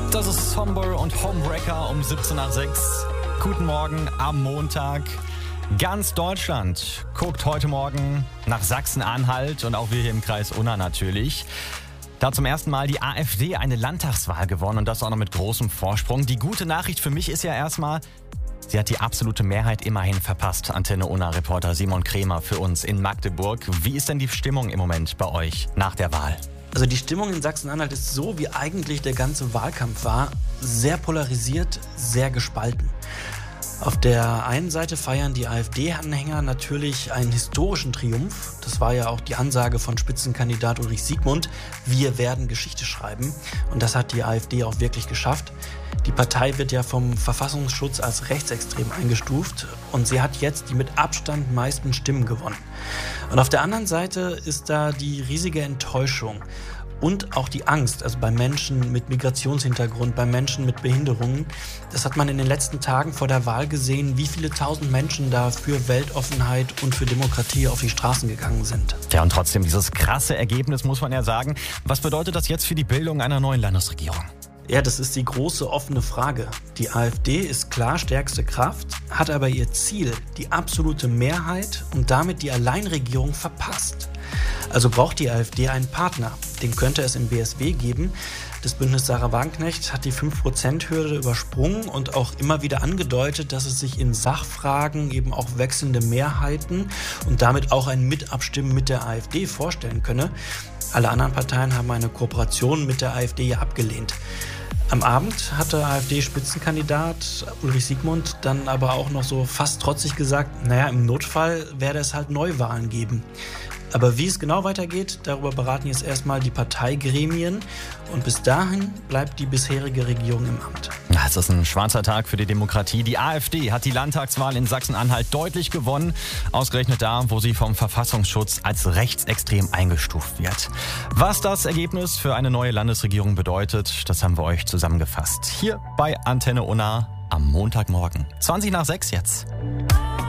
Das ist Somber und Homebreaker um 17 nach 6. Guten Morgen am Montag. Ganz Deutschland guckt heute Morgen nach Sachsen-Anhalt und auch wir hier im Kreis Unna natürlich. Da zum ersten Mal die AfD eine Landtagswahl gewonnen und das auch noch mit großem Vorsprung. Die gute Nachricht für mich ist ja erstmal, sie hat die absolute Mehrheit immerhin verpasst. Antenne Unna-Reporter Simon Krämer für uns in Magdeburg. Wie ist denn die Stimmung im Moment bei euch nach der Wahl? Also die Stimmung in Sachsen-Anhalt ist so, wie eigentlich der ganze Wahlkampf war, sehr polarisiert, sehr gespalten. Auf der einen Seite feiern die AfD-Anhänger natürlich einen historischen Triumph. Das war ja auch die Ansage von Spitzenkandidat Ulrich Siegmund. Wir werden Geschichte schreiben. Und das hat die AfD auch wirklich geschafft. Die Partei wird ja vom Verfassungsschutz als rechtsextrem eingestuft. Und sie hat jetzt die mit Abstand meisten Stimmen gewonnen. Und auf der anderen Seite ist da die riesige Enttäuschung. Und auch die Angst, also bei Menschen mit Migrationshintergrund, bei Menschen mit Behinderungen. Das hat man in den letzten Tagen vor der Wahl gesehen, wie viele tausend Menschen da für Weltoffenheit und für Demokratie auf die Straßen gegangen sind. Ja, und trotzdem dieses krasse Ergebnis, muss man ja sagen. Was bedeutet das jetzt für die Bildung einer neuen Landesregierung? Ja, das ist die große offene Frage. Die AfD ist klar stärkste Kraft, hat aber ihr Ziel, die absolute Mehrheit und damit die Alleinregierung verpasst. Also braucht die AfD einen Partner. Den könnte es im BSW geben. Das Bündnis Sarah Wagenknecht hat die 5%-Hürde übersprungen und auch immer wieder angedeutet, dass es sich in Sachfragen eben auch wechselnde Mehrheiten und damit auch ein Mitabstimmen mit der AfD vorstellen könne. Alle anderen Parteien haben eine Kooperation mit der AfD ja abgelehnt. Am Abend hat der AfD-Spitzenkandidat Ulrich Siegmund dann aber auch noch so fast trotzig gesagt, naja, im Notfall werde es halt Neuwahlen geben. Aber wie es genau weitergeht, darüber beraten jetzt erstmal die Parteigremien. Und bis dahin bleibt die bisherige Regierung im Amt. Ja, es ist ein schwarzer Tag für die Demokratie. Die AfD hat die Landtagswahl in Sachsen-Anhalt deutlich gewonnen. Ausgerechnet da, wo sie vom Verfassungsschutz als rechtsextrem eingestuft wird. Was das Ergebnis für eine neue Landesregierung bedeutet, das haben wir euch zusammengefasst. Hier bei Antenne Unna am Montagmorgen. 20 nach 6 jetzt.